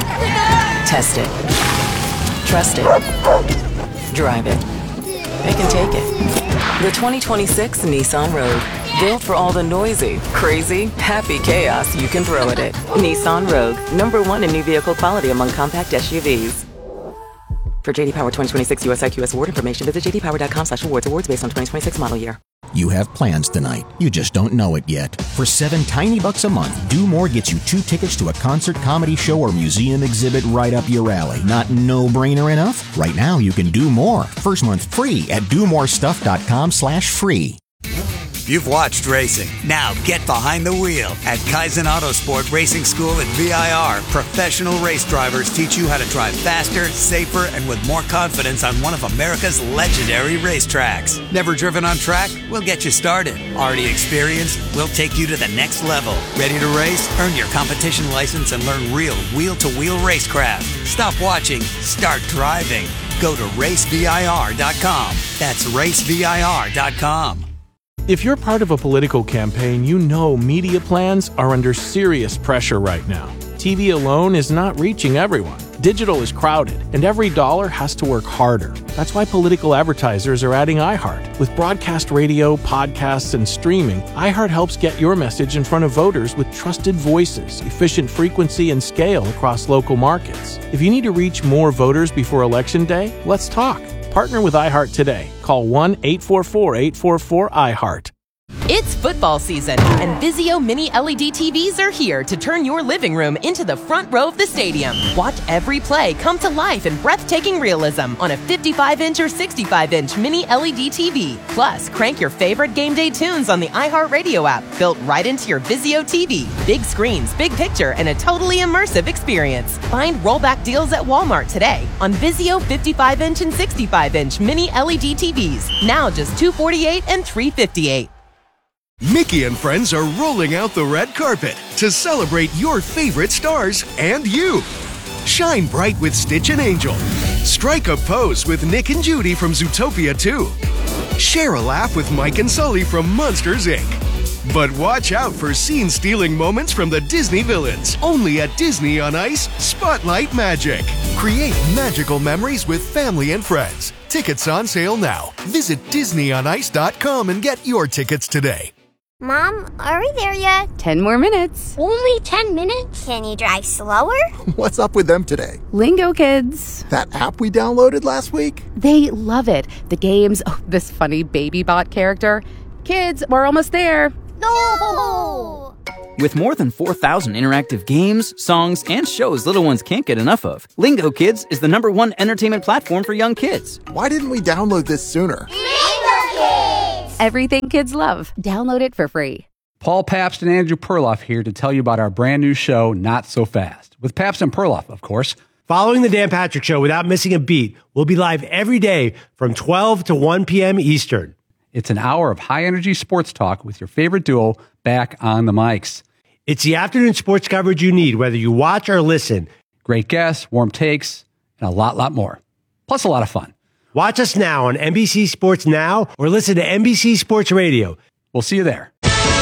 Test it. Trust it. Drive it. It can take it. The twenty twenty-six Nissan Rogue. Built for all the noisy, crazy, happy chaos you can throw at it. Nissan Rogue. Number one in new vehicle quality among compact S U Vs. For J D Power twenty twenty-six U S I Q S award information, visit j d power dot com slash awards. Awards based on twenty twenty-six model year. You have plans tonight. You just don't know it yet. For seven tiny bucks a month, Do More gets you two tickets to a concert, comedy show, or museum exhibit right up your alley. Not no-brainer enough? Right now, you can do more. First month free at do more stuff dot com slash free. You've watched racing. Now get behind the wheel. At Kaizen Autosport Racing School at V I R, professional race drivers teach you how to drive faster, safer, and with more confidence on one of America's legendary racetracks. Never driven on track? We'll get you started. Already experienced? We'll take you to the next level. Ready to race? Earn your competition license and learn real wheel-to-wheel racecraft. Stop watching. Start driving. Go to race V I R dot com. That's race V I R dot com. If you're part of a political campaign, you know media plans are under serious pressure right now. T V alone is not reaching everyone. Digital is crowded, and every dollar has to work harder. That's why political advertisers are adding iHeart. With broadcast radio, podcasts, and streaming, iHeart helps get your message in front of voters with trusted voices, efficient frequency, and scale across local markets. If you need to reach more voters before Election Day, let's talk. Partner with iHeart today. Call one eight four four, eight four four, iHeart. It's football season, and Vizio Mini L E D T Vs are here to turn your living room into the front row of the stadium. Watch every play come to life in breathtaking realism on a fifty-five inch or sixty-five inch Mini L E D T V. Plus, crank your favorite game day tunes on the iHeartRadio app, built right into your Vizio T V. Big screens, big picture, and a totally immersive experience. Find rollback deals at Walmart today on Vizio fifty-five inch and sixty-five inch Mini L E D T Vs. Now just two hundred forty-eight dollars and three hundred fifty-eight dollars. Mickey and friends are rolling out the red carpet to celebrate your favorite stars and you. Shine bright with Stitch and Angel. Strike a pose with Nick and Judy from Zootopia two. Share a laugh with Mike and Sully from Monsters, Incorporated. But watch out for scene-stealing moments from the Disney villains. Only at Disney on Ice, Spotlight Magic. Create magical memories with family and friends. Tickets on sale now. Visit Disney on Ice dot com and get your tickets today. Mom, are we there yet? Ten more minutes. Only ten minutes? Can you drive slower? What's up with them today? Lingo Kids. That app we downloaded last week? They love it. The games, oh, this funny baby bot character. Kids, we're almost there. No! With more than four thousand interactive games, songs, and shows little ones can't get enough of, Lingo Kids is the number one entertainment platform for young kids. Why didn't we download this sooner? Lingo Kids! Everything kids love. Download it for free. Paul Pabst and Andrew Perloff here to tell you about our brand new show, Not So Fast, with Pabst and Perloff, of course. Following the Dan Patrick Show without missing a beat, we'll be live every day from twelve to one p.m. Eastern. It's an hour of high-energy sports talk with your favorite duo back on the mics. It's the afternoon sports coverage you need, whether you watch or listen. Great guests, warm takes, and a lot, lot more. Plus a lot of fun. Watch us now on N B C Sports Now or listen to N B C Sports Radio. We'll see you there.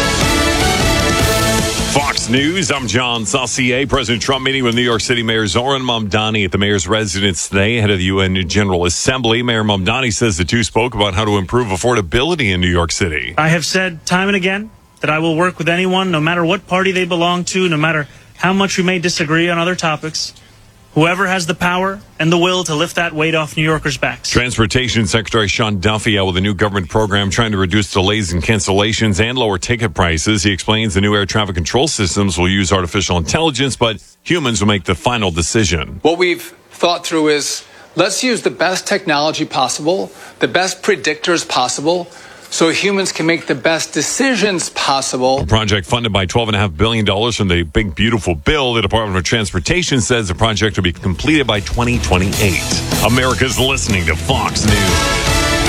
Fox News, I'm John Saucier. President Trump meeting with New York City Mayor Zoran Mamdani at the mayor's residence today ahead of the U N General Assembly. Mayor Mamdani says the two spoke about how to improve affordability in New York City. I have said time and again that I will work with anyone, no matter what party they belong to, no matter how much we may disagree on other topics. Whoever has the power and the will to lift that weight off New Yorkers' backs. Transportation Secretary Sean Duffy out with a new government program trying to reduce delays and cancellations and lower ticket prices. He explains the new air traffic control systems will use artificial intelligence, but humans will make the final decision. What we've thought through is let's use the best technology possible, the best predictors possible, so humans can make the best decisions possible. A project funded by twelve point five billion dollars from the Big Beautiful Bill. The Department of Transportation says the project will be completed by twenty twenty-eight. America's listening to Fox News.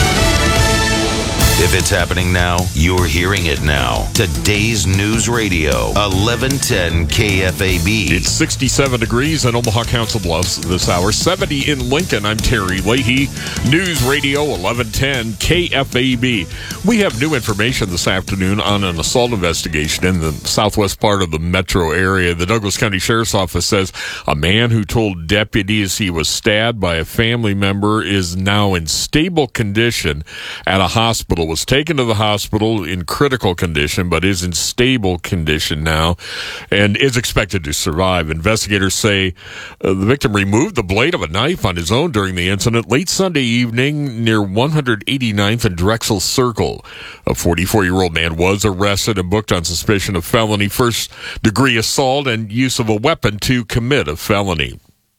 If it's happening now, you're hearing it now. Today's News Radio, eleven ten K F A B. It's sixty-seven degrees in Omaha Council Bluffs this hour. seventy in Lincoln. I'm Terry Leahy. News Radio, eleven ten K F A B. We have new information this afternoon on an assault investigation in the southwest part of the metro area. The Douglas County Sheriff's Office says a man who told deputies he was stabbed by a family member is now in stable condition at a hospital. Was taken to the hospital in critical condition, but is in stable condition now and is expected to survive. Investigators say uh, the victim removed the blade of a knife on his own during the incident late Sunday evening near one hundred eighty-ninth and Drexel Circle. A forty-four-year-old man was arrested and booked on suspicion of felony first-degree assault and use of a weapon to commit a felony.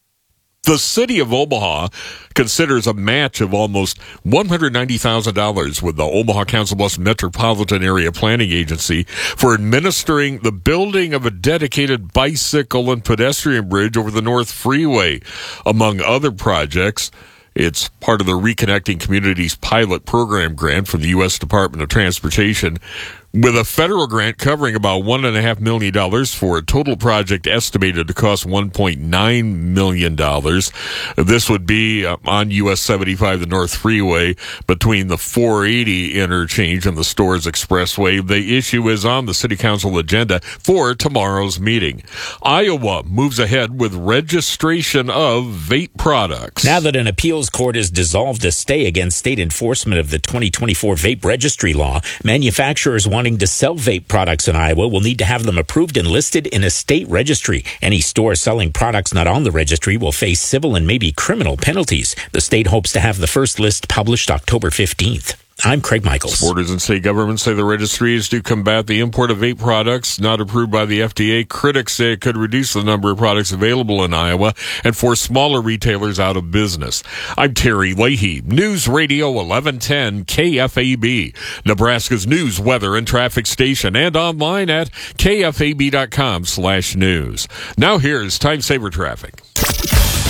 The city of Omaha considers a match of almost one hundred ninety thousand dollars with the Omaha Council Bluffs Metropolitan Area Planning Agency for administering the building of a dedicated bicycle and pedestrian bridge over the North Freeway, among other projects. It's part of the Reconnecting Communities pilot program grant from the U S Department of Transportation, with a federal grant covering about one and a half million dollars for a total project estimated to cost one point nine million dollars. This would be on U S seventy-five, the North Freeway, between the four eighty interchange and the Stores Expressway. The issue is on the City Council agenda for tomorrow's meeting. Iowa moves ahead with registration of vape products. Now that an appeals court has dissolved a stay against state enforcement of the twenty twenty-four vape registry law, manufacturers want wanting to sell vape products in Iowa will need to have them approved and listed in a state registry. Any store selling products not on the registry will face civil and maybe criminal penalties. The state hopes to have the first list published October fifteenth. I'm Craig Michaels. Supporters and state governments say the registry is to combat the import of vape products not approved by the F D A. Critics say it could reduce the number of products available in Iowa and force smaller retailers out of business. I'm Terry Leahy, News Radio eleven ten K F A B, Nebraska's news, weather, and traffic station, and online at K F A B dot com slash news. Now here's Time Saver Traffic.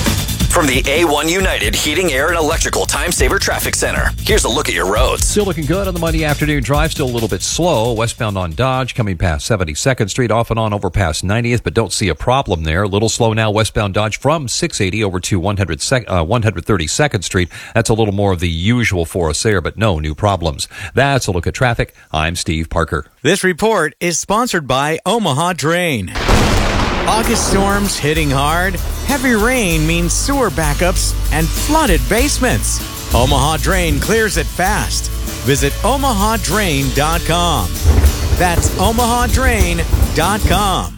From the A one United Heating, Air, and Electrical Time Saver Traffic Center, here's a look at your roads. Still looking good on the Monday afternoon drive. Still a little bit slow. Westbound on Dodge, coming past seventy-second Street, off and on over past ninetieth, but don't see a problem there. A little slow now westbound Dodge from six eighty over to one hundred sec- uh, one thirty-second Street. That's a little more of the usual for us there, but no new problems. That's a look at traffic. I'm Steve Parker. This report is sponsored by Omaha Drain. August storms hitting hard. Heavy rain means sewer backups and flooded basements. Omaha Drain clears it fast. Visit omaha drain dot com. That's omaha drain dot com.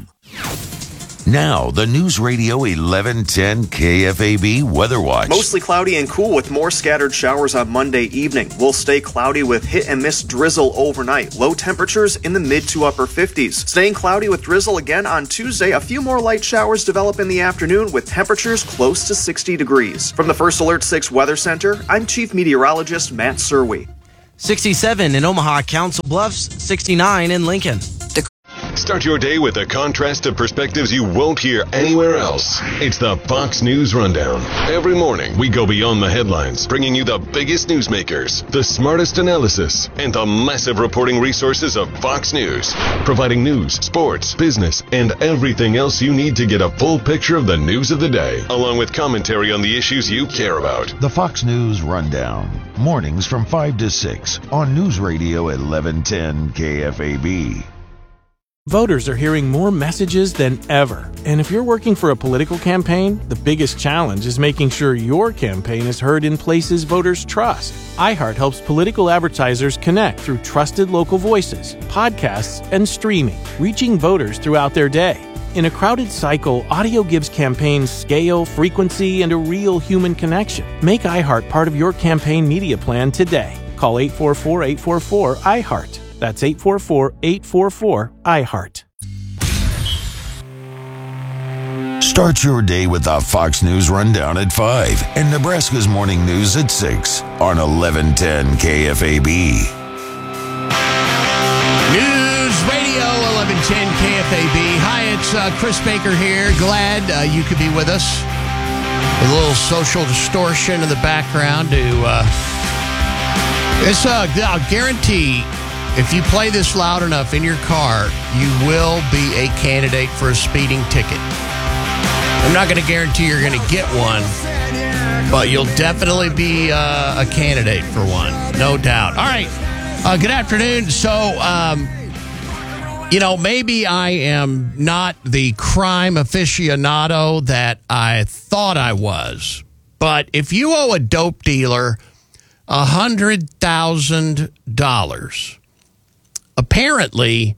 Now, the News Radio eleven ten K F A B Weather Watch. Mostly cloudy and cool with more scattered showers on Monday evening. We'll stay cloudy with hit and miss drizzle overnight. Low temperatures in the mid to upper fifties. Staying cloudy with drizzle again on Tuesday. A few more light showers develop in the afternoon with temperatures close to sixty degrees. From the First Alert six Weather Center, I'm Chief Meteorologist Matt Surwey. sixty-seven in Omaha, Council Bluffs, sixty-nine in Lincoln. Start your day with a contrast of perspectives you won't hear anywhere else. It's the Fox News Rundown. Every morning, we go beyond the headlines, bringing you the biggest newsmakers, the smartest analysis, and the massive reporting resources of Fox News, providing news, sports, business, and everything else you need to get a full picture of the news of the day, along with commentary on the issues you care about. The Fox News Rundown. Mornings from five to six on News Radio eleven ten K F A B. Voters are hearing more messages than ever. And if you're working for a political campaign, the biggest challenge is making sure your campaign is heard in places voters trust. iHeart helps political advertisers connect through trusted local voices, podcasts, and streaming, reaching voters throughout their day. In a crowded cycle, audio gives campaigns scale, frequency, and a real human connection. Make iHeart part of your campaign media plan today. Call eight four four, eight four four, I heart. That's eight four four, eight four four, I heart. Start your day with the Fox News Rundown at five and Nebraska's Morning News at six on eleven ten K F A B. News Radio eleven ten K F A B. Hi, it's uh, Chris Baker here. Glad uh, you could be with us. A little social distortion in the background to... Uh, it's, uh, I'll guarantee... If you play this loud enough in your car, you will be a candidate for a speeding ticket. I'm not going to guarantee you're going to get one, but you'll definitely be uh, a candidate for one, no doubt. All right, uh, good afternoon. So, um, you know, maybe I am not the crime aficionado that I thought I was, but if you owe a dope dealer one hundred thousand dollars... apparently,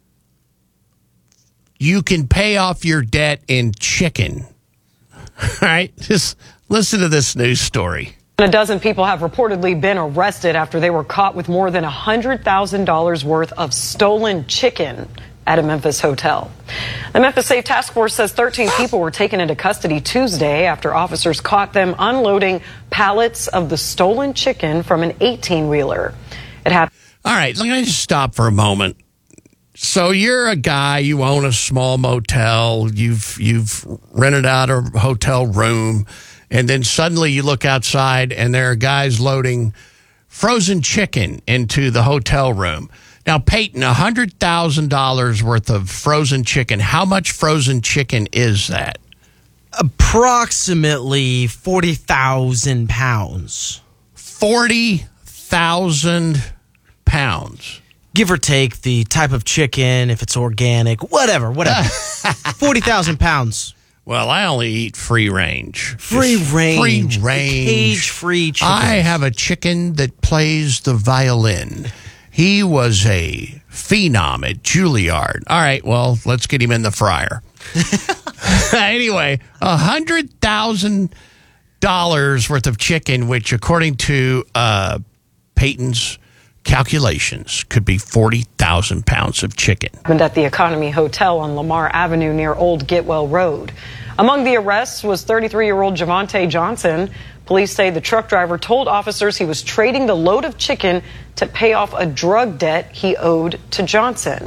you can pay off your debt in chicken. All right? Just listen to this news story. A dozen people have reportedly been arrested after they were caught with more than one hundred thousand dollars worth of stolen chicken at a Memphis hotel. The Memphis Safe Task Force says thirteen people were taken into custody Tuesday after officers caught them unloading pallets of the stolen chicken from an eighteen-wheeler. It happened. All right, let me just stop for a moment. So you're a guy, you own a small motel, you've you've rented out a hotel room, and then suddenly you look outside and there are guys loading frozen chicken into the hotel room. Now, Peyton, one hundred thousand dollars worth of frozen chicken. How much frozen chicken is that? Approximately forty thousand pounds. forty thousand pounds. Give or take the type of chicken, if it's organic, whatever, whatever. forty thousand pounds. Well, I only eat free range. Free Just range. Free range. Cage-free chicken. I have a chicken that plays the violin. He was a phenom at Juilliard. All right, well, let's get him in the fryer. Anyway, one hundred thousand dollars worth of chicken, which according to uh, Peyton's calculations could be forty thousand pounds of chicken. At the Economy Hotel on Lamar Avenue near Old Getwell Road. Among the arrests was thirty-three-year-old Javante Johnson. Police say the truck driver told officers he was trading the load of chicken to pay off a drug debt he owed to Johnson.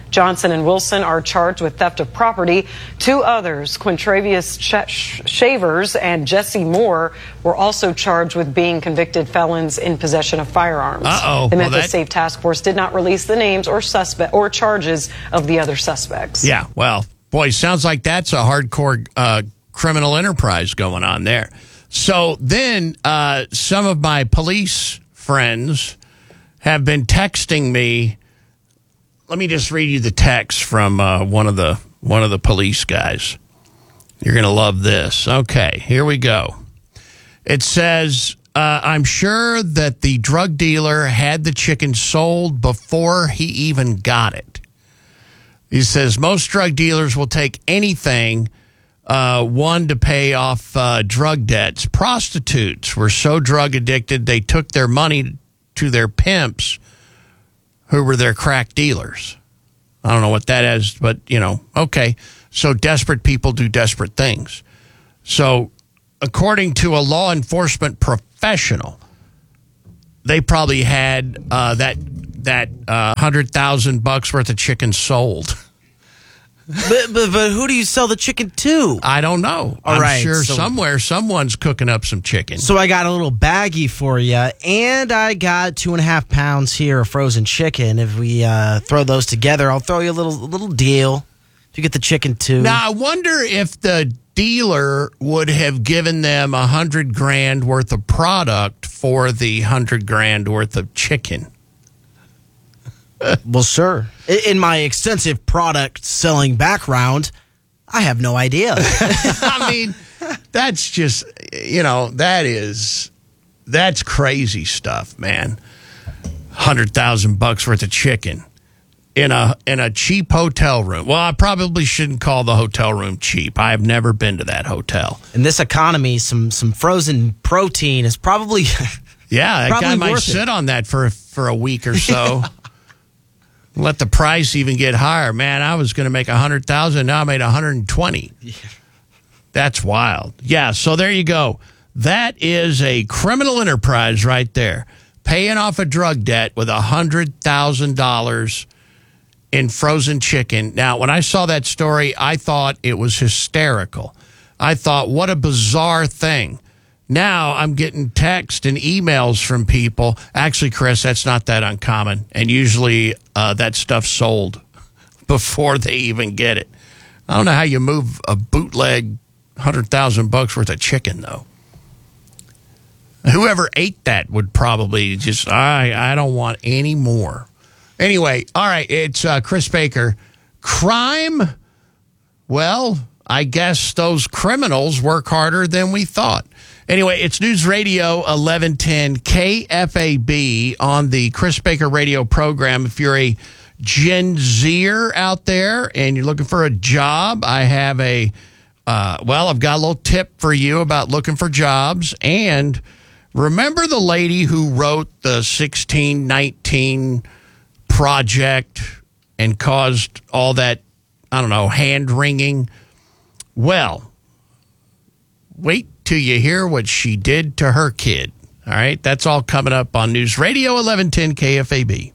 Johnson and Wilson are charged with theft of property. Two others, Quintravious Ch- Shavers and Jesse Moore, were also charged with being convicted felons in possession of firearms. Uh-oh. The Well, Memphis that- Safe Task Force did not release the names or suspect or charges of the other suspects. Yeah, well, boy, sounds like that's a hardcore uh, criminal enterprise going on there. So then uh, some of my police friends have been texting me. Let me just read you the text from uh, one of the one of the police guys. You're going to love this. Okay, here we go. It says, uh, I'm sure that the drug dealer had the chicken sold before he even got it. He says, most drug dealers will take anything, uh, one, to pay off uh, drug debts. Prostitutes were so drug addicted, they took their money to their pimps who were their crack dealers. I don't know what that is, but, you know, okay. So desperate people do desperate things. So according to a law enforcement professional, they probably had uh, that that uh, hundred thousand bucks worth of chicken sold. But, but but who do you sell the chicken to? I don't know. All I'm right, sure so- somewhere someone's cooking up some chicken. So I got a little baggie for you, and I got two and a half pounds here of frozen chicken. If we uh, throw those together, I'll throw you a little a little deal. If you get the chicken too. Now I wonder if the dealer would have given them a hundred grand worth of product for the hundred grand worth of chicken. Well, sir. In my extensive product selling background, I have no idea. I mean, that's just, you know, that is, that's crazy stuff, man. Hundred thousand bucks worth of chicken in a in a cheap hotel room. Well, I probably shouldn't call the hotel room cheap. I have never been to that hotel. In this economy, some some frozen protein is probably Yeah, that probably guy might worth sit it. on that for for a week or so. Let the price even get higher. Man, I was going to make a hundred thousand. Now I made a hundred and twenty. That's wild. Yeah. So there you go. That is a criminal enterprise right there. Paying off a drug debt with a hundred thousand dollars in frozen chicken. Now, when I saw that story, I thought it was hysterical. I thought, what a bizarre thing. Now I'm getting texts and emails from people. Actually, Chris, that's not that uncommon. And usually uh, that stuff's sold before they even get it. I don't know how you move a bootleg hundred thousand bucks worth of chicken, though. Whoever ate that would probably just, I, I don't want any more. Anyway, all right, it's uh, Chris Baker. Crime, well, I guess those criminals work harder than we thought. Anyway, it's News Radio eleven ten K F A B on the Chris Baker radio program. If you're a Gen Zer out there and you're looking for a job, I have a, uh, well, I've got a little tip for you about looking for jobs. And remember the lady who wrote the sixteen nineteen project and caused all that, I don't know, hand-wringing? Well, wait till you hear what she did to her kid. All right, that's all coming up on News Radio eleven ten K F A B.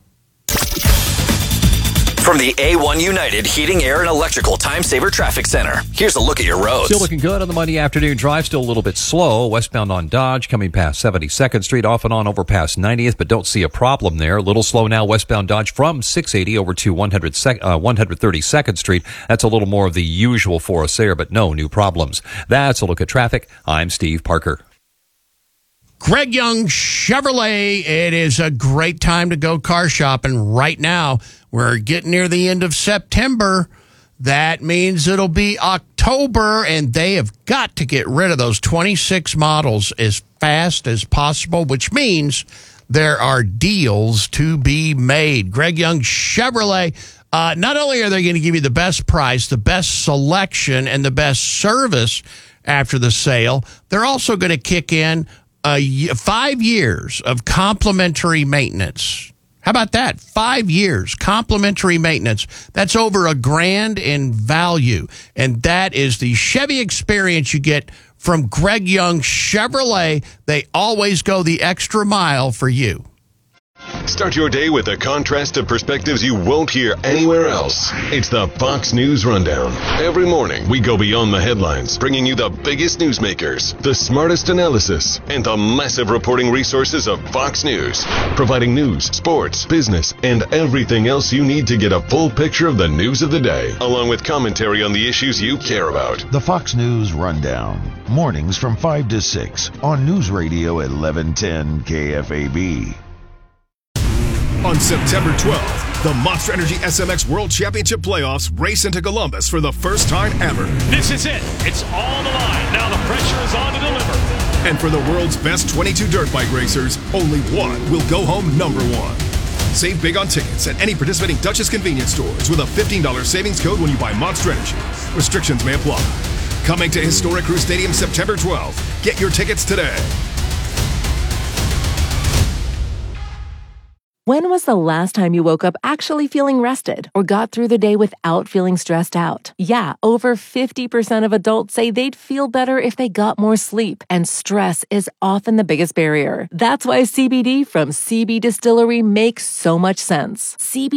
From the A one United Heating, Air, and Electrical Time Saver Traffic Center, here's a look at your roads. Still looking good on the Monday afternoon drive. Still a little bit slow. Westbound on Dodge, coming past seventy-second Street, off and on over past ninetieth, but don't see a problem there. A little slow now westbound Dodge from six eighty over to one hundred sec- uh, one thirty-second Street. That's a little more of the usual for us there, but no new problems. That's a look at traffic. I'm Steve Parker. Greg Young Chevrolet. It is a great time to go car shopping right now. We're getting near the end of September. That means it'll be October, and they have got to get rid of those twenty-six models as fast as possible, which means there are deals to be made. Greg Young Chevrolet, uh, not only are they going to give you the best price, the best selection, and the best service after the sale, they're also going to kick in a, five years of complimentary maintenance. How about that? Five years, complimentary maintenance. That's over a grand in value. And that is the Chevy experience you get from Greg Young Chevrolet. They always go the extra mile for you. Start your day with a contrast of perspectives you won't hear anywhere else. It's the Fox News Rundown. Every morning, we go beyond the headlines, bringing you the biggest newsmakers, the smartest analysis, and the massive reporting resources of Fox News, providing news, sports, business, and everything else you need to get a full picture of the news of the day, along with commentary on the issues you care about. The Fox News Rundown. Mornings from five to six on News Radio eleven ten K F A B. On September twelfth, the Monster Energy S M X World Championship Playoffs race into Columbus for the first time ever. This is it. It's all the line. Now the pressure is on to deliver. And for the world's best twenty-two dirt bike racers, only one will go home number one. Save big on tickets at any participating Dutchess convenience stores with a fifteen dollars savings code when you buy Monster Energy. Restrictions may apply. Coming to Historic Crew Stadium September twelfth. Get your tickets today. When was the last time you woke up actually feeling rested or got through the day without feeling stressed out? Yeah, over fifty percent of adults say they'd feel better if they got more sleep, and stress is often the biggest barrier. That's why C B D from C B Distillery makes so much sense. C B